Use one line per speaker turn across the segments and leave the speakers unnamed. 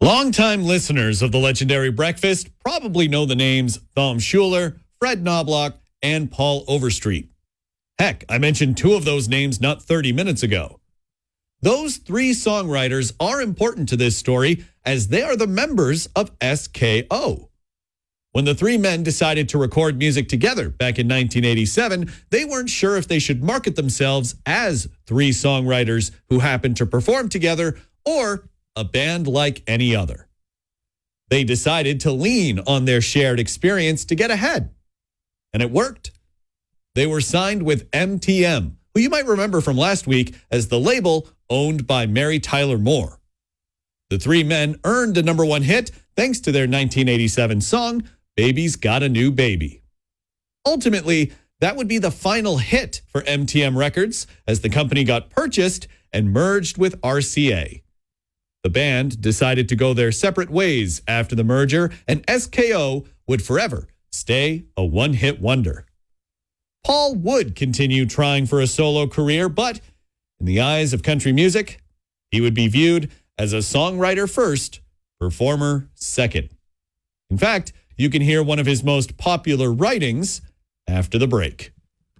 Longtime listeners of the legendary Breakfast probably know the names Thom Schuler, Fred Knobloch, and Paul Overstreet. Heck, I mentioned two of those names not 30 minutes ago. Those three songwriters are important to this story as they are the members of SKO. When the three men decided to record music together back in 1987, they weren't sure if they should market themselves as three songwriters who happened to perform together or a band like any other. They decided to lean on their shared experience to get ahead. And it worked. They were signed with MTM, who you might remember from last week as the label owned by Mary Tyler Moore. The three men earned a #1 hit thanks to their 1987 song, Baby's Got a New Baby. Ultimately, that would be the final hit for MTM Records as the company got purchased and merged with RCA. The band decided to go their separate ways after the merger, and SKO would forever stay a one-hit wonder. Paul would continue trying for a solo career, but in the eyes of country music, he would be viewed as a songwriter first, performer second. In fact, you can hear one of his most popular writings after the break.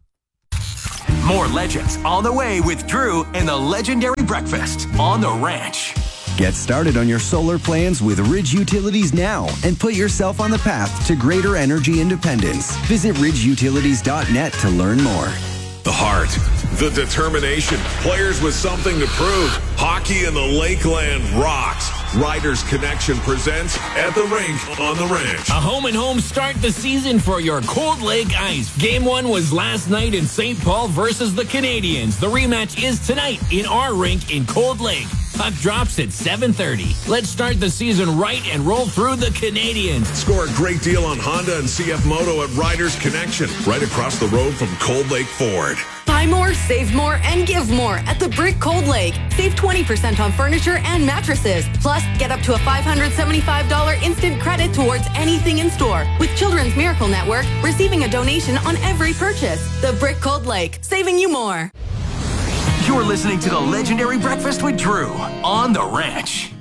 More legends on the way with Drew and the legendary Breakfast on the Ranch.
Get started on your solar plans with Ridge Utilities now and put yourself on the path to greater energy independence. Visit ridgeutilities.net to learn more.
The heart, the determination, players with something to prove. Hockey in the Lakeland rocks. Riders Connection presents At the Rink on the Ranch.
A home-and-home start the season for your Cold Lake Ice. Game 1 was last night in St. Paul versus the Canadians. The rematch is tonight in our rink in Cold Lake. Puck drops at 7:30. Let's start the season right and roll through the Canadians.
Score a great deal on Honda and CF Moto at Riders Connection, right across the road from Cold Lake Ford.
Buy more, save more, and give more at the Brick Cold Lake. Save 20% on furniture and mattresses. Plus, get up to a $575 instant credit towards anything in store. With Children's Miracle Network, receiving a donation on every purchase. The Brick Cold Lake, saving you more.
You're listening to the legendary Breakfast with Drew on the Ranch.